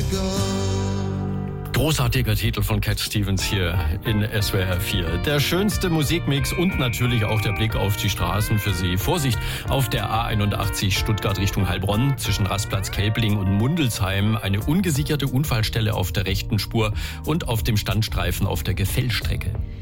Großartiger Titel von Cat Stevens hier in SWR 4. Der schönste Musikmix und natürlich auch der Blick auf die Straßen für Sie. Vorsicht auf der A81 Stuttgart Richtung Heilbronn zwischen Rastplatz Kelbling und Mundelsheim. Eine ungesicherte Unfallstelle auf der rechten Spur und auf dem Standstreifen auf der Gefällstrecke.